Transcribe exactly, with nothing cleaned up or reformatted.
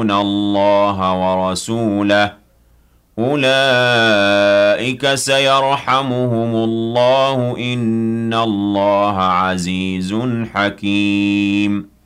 اللَّهَ وَرَسُولَهُ أُولَٰئِكَ سَيَرْحَمُهُمُ اللَّهُ ۗ إِنَّ اللَّهَ عَزِيزٌ حَكِيمٌ